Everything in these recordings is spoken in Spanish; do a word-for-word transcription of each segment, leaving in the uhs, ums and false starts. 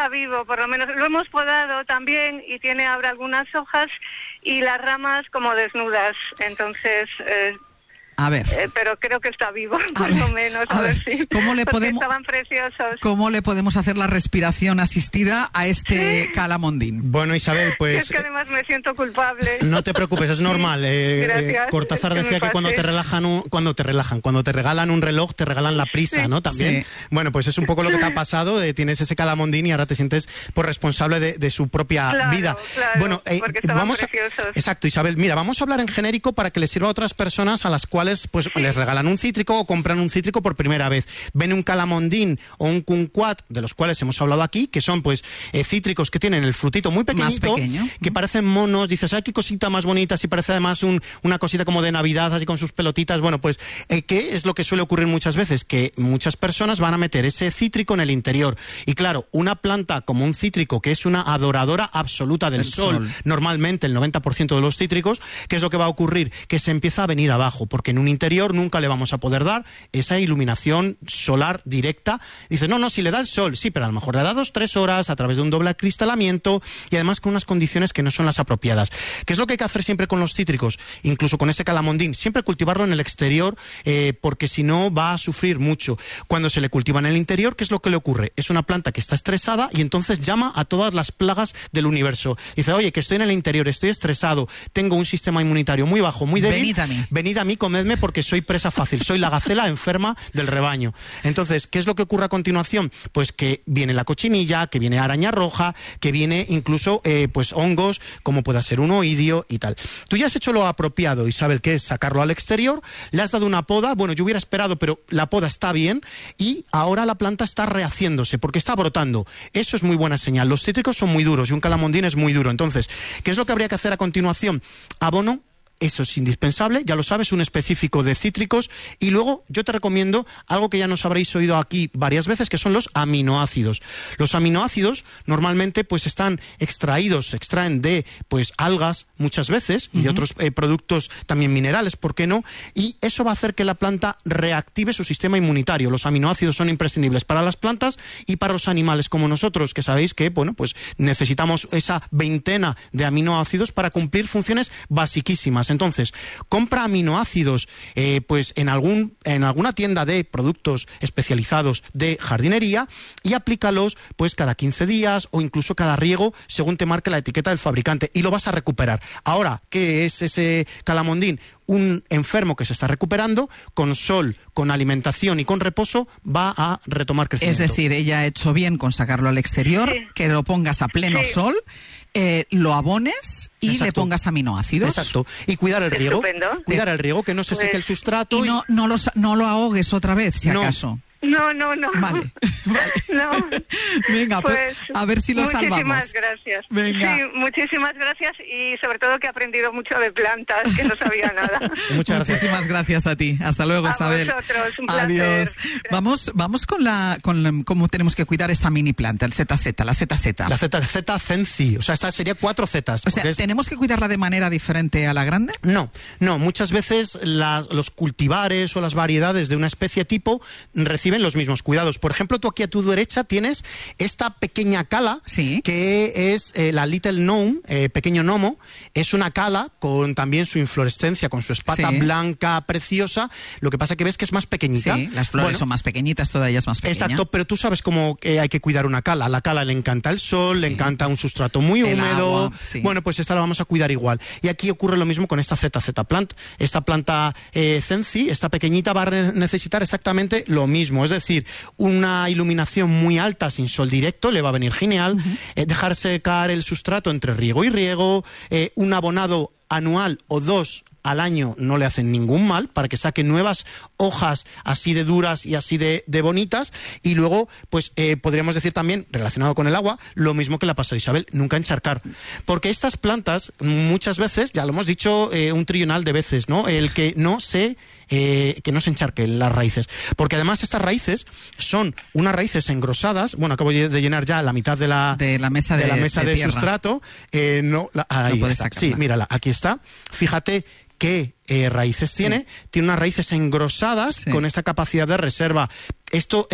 está vivo, por lo menos. Lo hemos podado también y tiene ahora algunas hojas y las ramas como desnudas, entonces... Eh, A ver. Eh, pero creo que está vivo, por ver, lo menos. A, a ver, ver si. ¿cómo le podemos, estaban preciosos. ¿Cómo le podemos hacer la respiración asistida a este ¿Sí? calamondín? Bueno, Isabel, pues... Es que además me siento culpable. No te preocupes, es normal. Eh, Gracias. Eh, Cortázar Es que decía que cuando te relajan un, cuando te relajan, cuando te regalan un reloj, te regalan la prisa, sí. ¿no? También. Sí. Bueno, pues es un poco lo que te ha pasado. Eh, tienes ese calamondín y ahora te sientes pues responsable de, de su propia claro, vida. Claro, bueno, eh, porque estaban vamos a, preciosos. exacto, Isabel. Mira, vamos a hablar en genérico para que les sirva a otras personas a las cuales pues sí. les regalan un cítrico o compran un cítrico por primera vez. Ven un calamondín o un kumquat, de los cuales hemos hablado aquí, que son pues eh, cítricos que tienen el frutito muy pequeñito, más pequeño, que parecen monos. Dices, ay, qué cosita más bonita, si parece además un, una cosita como de Navidad, así con sus pelotitas. Bueno, pues, eh, ¿qué es lo que suele ocurrir muchas veces? Que muchas personas van a meter ese cítrico en el interior. Y claro, una planta como un cítrico, que es una adoradora absoluta del sol, sol, normalmente el noventa por ciento de los cítricos, ¿qué es lo que va a ocurrir? Que se empieza a venir abajo, porque en un interior nunca le vamos a poder dar esa iluminación solar directa. Dices, no, no, si le da el sol, sí, pero a lo mejor le da dos, tres horas a través de un doble acristalamiento y además con unas condiciones que no son las apropiadas. ¿Qué es lo que hay que hacer siempre con los cítricos? Incluso con este calamondín, siempre cultivarlo en el exterior, eh, porque si no va a sufrir mucho. Cuando se le cultiva en el interior, ¿qué es lo que le ocurre? Es una planta que está estresada y entonces llama a todas las plagas del universo. Dice, oye, que estoy en el interior, estoy estresado, tengo un sistema inmunitario muy bajo, muy débil. Venid a mí. Venid a mí, comedme porque soy presa fácil, soy la gacela enferma del rebaño. Entonces, ¿qué es lo que ocurre a continuación? Pues que viene la cochinilla, que viene araña roja, que viene incluso eh, pues hongos, como pueda ser un oidio y tal. Tú ya has hecho lo apropiado, Isabel, que es sacarlo al exterior, le has dado una poda, bueno, yo hubiera esperado, pero la poda está bien y ahora la planta está rehaciéndose porque está brotando. Eso es muy buena señal. Los cítricos son muy duros y un calamondín es muy duro. Entonces, ¿qué es lo que habría que hacer a continuación? Abono. Eso es indispensable, ya lo sabes, un específico de cítricos. Y luego yo te recomiendo algo que ya nos habréis oído aquí varias veces, que son los aminoácidos. Los aminoácidos normalmente pues están extraídos, se extraen de pues algas muchas veces y uh-huh. de otros eh, productos también minerales, ¿por qué no? Y eso va a hacer que la planta reactive su sistema inmunitario. Los aminoácidos son imprescindibles para las plantas y para los animales como nosotros, que sabéis que bueno pues necesitamos esa veintena de aminoácidos para cumplir funciones basiquísimas. Entonces, compra aminoácidos eh, pues en algún en alguna tienda de productos especializados de jardinería y aplícalos pues cada quince días o incluso cada riego según te marque la etiqueta del fabricante y lo vas a recuperar. Ahora, ¿qué es ese calamondín? Un enfermo que se está recuperando, con sol, con alimentación y con reposo, va a retomar crecimiento. Es decir, ella ha hecho bien con sacarlo al exterior, sí. que lo pongas a pleno sí. sol, eh, lo abones y Exacto. le pongas aminoácidos. Exacto. Y cuidar el riego. Estupendo. Cuidar el riego, que no se pues, seque el sustrato. Y no, no, lo, no lo ahogues otra vez, si no. acaso. No, no, no. Vale, vale. No. Venga, pues, a ver si lo muchísimas salvamos. Muchísimas gracias. Venga. Sí, muchísimas gracias y sobre todo que he aprendido mucho de plantas, que no sabía nada. Muchas gracias. Muchísimas gracias a ti. Hasta luego, a Isabel. Vosotros, un placer. Adiós. Vamos, vamos con la, con la, cómo tenemos que cuidar esta mini planta, el Z Z, la Z Z. La Z Z Zenci, o sea, esta sería cuatro Zetas. O sea, es... ¿tenemos que cuidarla de manera diferente a la grande? No, no. Muchas veces la, los cultivares o las variedades de una especie tipo reciben los mismos cuidados. Por ejemplo, tú aquí a tu derecha tienes esta pequeña cala, ¿sí? que es eh, la Little Gnome, eh, pequeño gnomo. Es una cala con también su inflorescencia, con su espata sí. blanca preciosa. Lo que pasa que ves que es más pequeñita. Sí, las flores bueno, son más pequeñitas, toda ella es más pequeña. Exacto, pero tú sabes cómo eh, hay que cuidar una cala. A la cala le encanta el sol, sí. le encanta un sustrato muy el húmedo. Agua, sí. Bueno, pues esta la vamos a cuidar igual. Y aquí ocurre lo mismo con esta Z Z plant. Esta planta eh, Zenci, esta pequeñita, va a necesitar exactamente lo mismo. Es decir, una iluminación muy alta sin sol directo le va a venir genial, uh-huh. eh, dejar secar el sustrato entre riego y riego, eh, un abonado anual o dos al año no le hacen ningún mal para que saque nuevas hojas así de duras y así de, de bonitas. Y luego, pues eh, podríamos decir también, relacionado con el agua, lo mismo que le ha pasado a Isabel, nunca encharcar. Porque estas plantas, muchas veces, ya lo hemos dicho eh, un trillonal de veces, ¿no? El que no se... Eh, que no se encharquen las raíces, porque además estas raíces son unas raíces engrosadas. Bueno, acabo de llenar ya la mitad de la, de la mesa de, de, la mesa de, de de sustrato. Eh, no, la, ahí no está. Sí, mírala, aquí está. Fíjate qué eh, raíces sí. tiene. Tiene unas raíces engrosadas sí. con esta capacidad de reserva. Esto es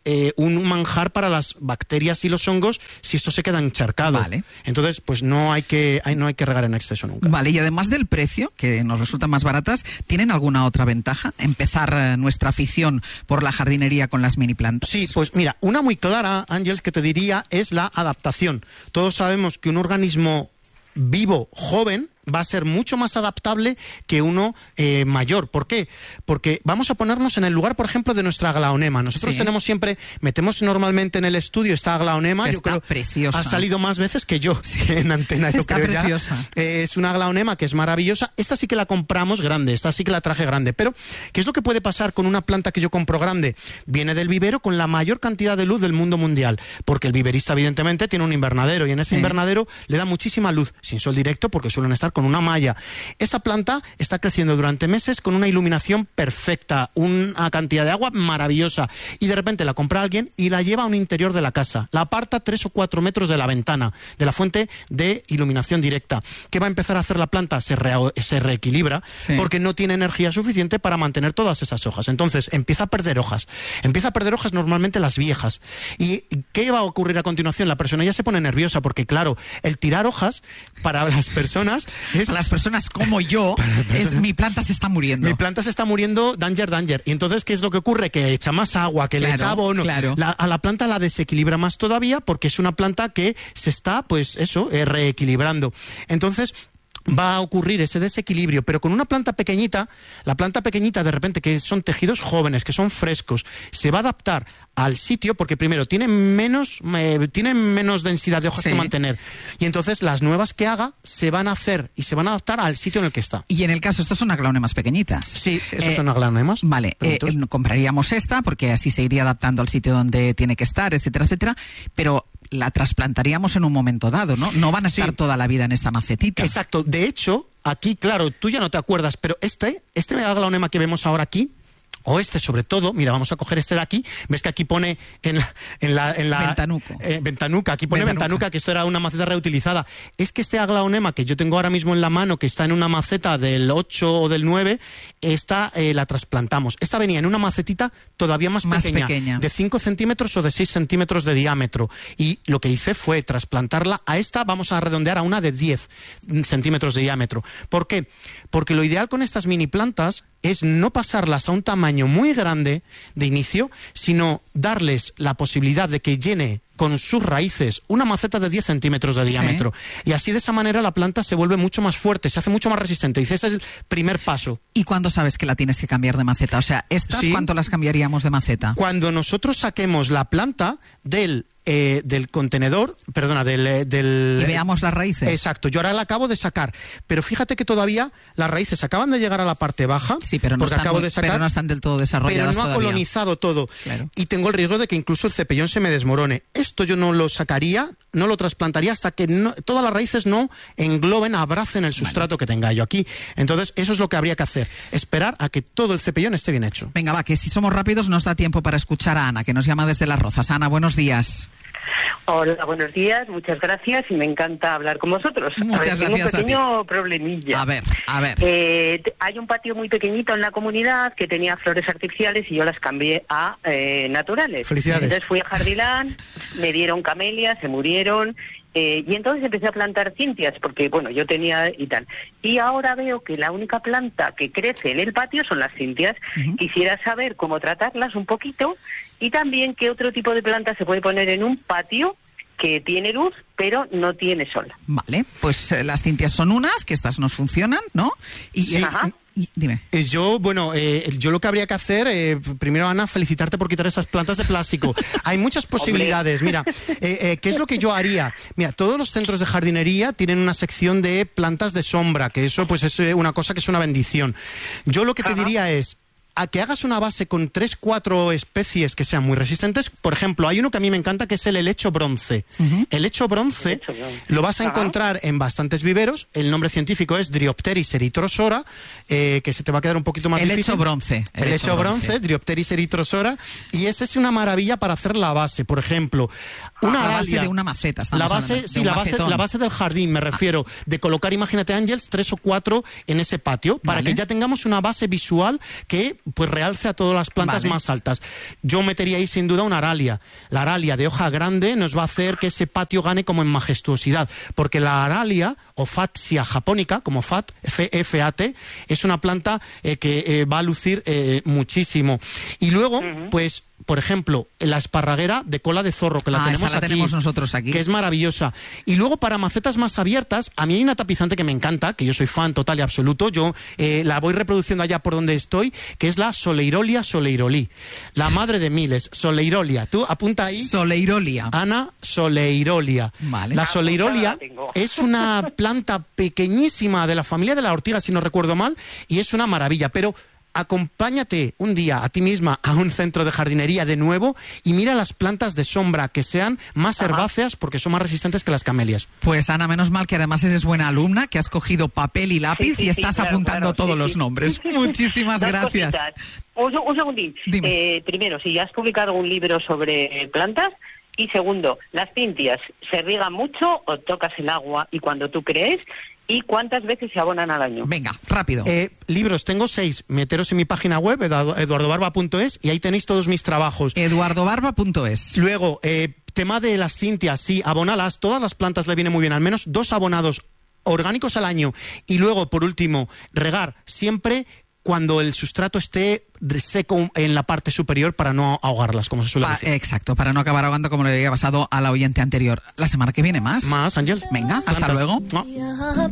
eh, un manjar para las bacterias y los hongos si esto se queda encharcado. Vale. Entonces, pues no hay que hay, no hay que regar en exceso nunca. Vale, y además del precio, que nos resultan más baratas, ¿tienen alguna otra ventaja? Empezar eh, nuestra afición por la jardinería con las mini plantas. Sí, pues mira, una muy clara, Ángeles, que te diría es la adaptación. Todos sabemos que un organismo vivo, joven, va a ser mucho más adaptable que uno eh, mayor. ¿Por qué? Porque vamos a ponernos en el lugar, por ejemplo, de nuestra aglaonema. Nosotros sí. tenemos siempre, metemos normalmente en el estudio esta aglaonema. Que yo está creo, preciosa. Ha salido más veces que yo sí, en antena, yo está creo preciosa. ya. Eh, es una aglaonema que es maravillosa. Esta sí que la compramos grande, esta sí que la traje grande. Pero, ¿qué es lo que puede pasar con una planta que yo compro grande? Viene del vivero con la mayor cantidad de luz del mundo mundial. Porque el viverista, evidentemente, tiene un invernadero y en ese sí. invernadero le da muchísima luz, sin sol directo, porque suelen estar con una malla. Esta planta está creciendo durante meses con una iluminación perfecta, una cantidad de agua maravillosa, y de repente la compra alguien y la lleva a un interior de la casa, la aparta tres o cuatro metros de la ventana, de la fuente de iluminación directa. ¿Qué va a empezar a hacer la planta? Se, re se reequilibra sí. porque no tiene energía suficiente para mantener todas esas hojas. Entonces empieza a perder hojas. Empieza a perder hojas normalmente las viejas. ¿Y qué va a ocurrir a continuación? La persona ya se pone nerviosa porque, claro, el tirar hojas para las personas es... Para las personas como yo, es mi planta se está muriendo. Mi planta se está muriendo, danger, danger. Y entonces, ¿qué es lo que ocurre? Que echa más agua, que claro, le echa abono. Claro. La, a la planta la desequilibra más todavía porque es una planta que se está, pues eso, eh, reequilibrando. Entonces... va a ocurrir ese desequilibrio, pero con una planta pequeñita, la planta pequeñita de repente, que son tejidos jóvenes, que son frescos, se va a adaptar al sitio porque primero tiene menos, eh, tiene menos densidad de hojas sí. que mantener, y entonces las nuevas que haga se van a hacer y se van a adaptar al sitio en el que está. Y en el caso, estas son aglaunemas pequeñitas. Sí, estos eh, son aglaunemas. Vale, eh, compraríamos esta porque así se iría adaptando al sitio donde tiene que estar, etcétera, etcétera, pero la trasplantaríamos en un momento dado, ¿no? No van a estar sí. toda la vida en esta macetita. Exacto. De hecho, aquí, claro, tú ya no te acuerdas, pero este, este aglaonema que vemos ahora aquí, o este sobre todo, mira, vamos a coger este de aquí, ves que aquí pone en la... En la, en la Ventanuco. Eh, ventanuca, aquí pone ventanuca. ventanuca, que esto era una maceta reutilizada. Es que este aglaonema que yo tengo ahora mismo en la mano, que está en una maceta del ocho o del nueve, esta eh, la trasplantamos. Esta venía en una macetita todavía más, más pequeña, pequeña, de cinco centímetros o de seis centímetros de diámetro. Y lo que hice fue trasplantarla a esta, vamos a redondear a una de diez centímetros de diámetro. ¿Por qué? Porque lo ideal con estas mini plantas es no pasarlas a un tamaño muy grande de inicio, sino darles la posibilidad de que llene con sus raíces una maceta de diez centímetros de diámetro. Sí. Y así de esa manera la planta se vuelve mucho más fuerte, se hace mucho más resistente. Y ese es el primer paso. ¿Y cuándo sabes que la tienes que cambiar de maceta? O sea, ¿estas sí. cuánto las cambiaríamos de maceta? Cuando nosotros saquemos la planta del... Eh, del contenedor, perdona, del, del... Y veamos las raíces. Exacto, yo ahora la acabo de sacar, pero fíjate que todavía las raíces acaban de llegar a la parte baja, sí, pero no, están, acabo muy, de sacar, pero no están del todo desarrolladas. Pero no ha todavía. colonizado todo, claro. Y tengo el riesgo de que incluso el cepellón se me desmorone. Esto yo no lo sacaría, no lo trasplantaría hasta que no, todas las raíces no engloben, abracen el sustrato vale. que tenga yo aquí. Entonces, eso es lo que habría que hacer, esperar a que todo el cepellón esté bien hecho. Venga, va, que si somos rápidos nos da tiempo para escuchar a Ana, que nos llama desde Las Rozas. Ana, buenos días. Hola, buenos días, muchas gracias y me encanta hablar con vosotros. Muchas a ver, gracias. Tengo un pequeño problemilla. A ver, a ver. Eh, hay un patio muy pequeñito en la comunidad que tenía flores artificiales y yo las cambié a eh, naturales. Felicidades. Entonces fui a Jardilán, me dieron camelias, se murieron. Eh, y entonces empecé a plantar cintias, porque, bueno, yo tenía y tal. Y ahora veo que la única planta que crece en el patio son las cintias. Uh-huh. Quisiera saber cómo tratarlas un poquito y también qué otro tipo de planta se puede poner en un patio que tiene luz, pero no tiene sol. Vale, pues eh, las cintias son unas, que estas nos funcionan, ¿no? Y, sí. Ajá. Y, dime. Eh, yo, bueno, eh, yo lo que habría que hacer, eh, primero, Ana, felicitarte por quitar esas plantas de plástico. Hay muchas posibilidades. Mira, eh, eh, ¿qué es lo que yo haría? Mira, todos los centros de jardinería tienen una sección de plantas de sombra, que eso pues es una cosa que es una bendición. Yo lo que te Ajá. diría es, a que hagas una base con tres, cuatro especies que sean muy resistentes. Por ejemplo, hay uno que a mí me encanta que es el helecho bronce. Uh-huh. El helecho bronce, hecho, lo vas a Ajá. encontrar en bastantes viveros. El nombre científico es Dryopteris erythrosora, eh, que se te va a quedar un poquito más el difícil. Helecho bronce. El helecho bronce, bronce, Dryopteris erythrosora. Y esa es una maravilla para hacer la base. Por ejemplo, una ah, la base base de una maceta. La base, sí, la base, la base del jardín, me refiero. Ah. De colocar, imagínate, Ángels, tres o cuatro en ese patio, para vale. que ya tengamos una base visual que pues realce a todas las plantas Vale. más altas. Yo metería ahí sin duda una aralia. La aralia de hoja grande nos va a hacer que ese patio gane como en majestuosidad, porque la aralia o Fatsia japonica, como Fat, F A T, es una planta eh, que eh, va a lucir eh, muchísimo. Y luego, uh-huh. pues, por ejemplo, la esparraguera de cola de zorro, que la ah, tenemos esta la aquí, tenemos nosotros aquí, que es maravillosa. Y luego, para macetas más abiertas, a mí hay una tapizante que me encanta, que yo soy fan total y absoluto, yo eh, la voy reproduciendo allá por donde estoy, que es la Soleirolia soleirolí, la madre de miles, Soleirolia. Tú apunta ahí. Soleirolia. Ana Soleirolia. Vale. La Soleirolia es una planta pequeñísima de la familia de la ortiga, si no recuerdo mal, y es una maravilla, pero acompáñate un día a ti misma a un centro de jardinería de nuevo y mira las plantas de sombra que sean más herbáceas, porque son más resistentes que las camelias. Pues Ana, menos mal que además eres buena alumna, que has cogido papel y lápiz sí, sí, y estás sí, claro, apuntando claro, todos sí, los sí. nombres. Muchísimas gracias. Un, un segundín. Eh, primero, si ya has publicado un libro sobre plantas. Y segundo, las cintias, ¿se riegan mucho o tocas el agua y cuando tú crees? ¿Y cuántas veces se abonan al año? Venga, rápido. Eh, libros, tengo seis. Meteros en mi página web, eduardo barba punto es, y ahí tenéis todos mis trabajos. eduardo barba punto es. Luego, eh, tema de las cintias, sí, abonalas. Todas las plantas le viene muy bien, al menos dos abonados orgánicos al año. Y luego, por último, regar siempre cuando el sustrato esté seco en la parte superior para no ahogarlas, como se suele decir. Pa- exacto, para no acabar ahogando como le había pasado a la oyente anterior. La semana que viene más. Más, Ángel. Venga, hasta Plantas. luego. No.